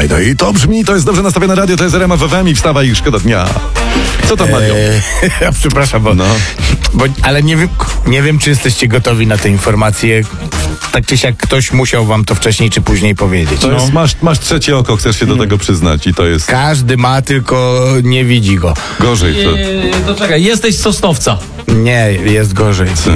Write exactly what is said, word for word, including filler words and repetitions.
Wstawaj, no i to brzmi, to jest dobrze nastawione radio, to jest R M F F M i wstawaj i szkoda dnia. Co tam, Mario? Eee, przepraszam, bo, No. bo ale nie wiem, nie wiem, czy jesteście gotowi na te informacje. Tak czy siak ktoś musiał wam to wcześniej czy później powiedzieć. To No. jest, masz, masz trzecie oko, chcesz się do tego przyznać i to jest Każdy ma, tylko nie widzi go. gorzej. To... Eee, to czekaj, jesteś z Sosnowca. Nie, jest gorzej.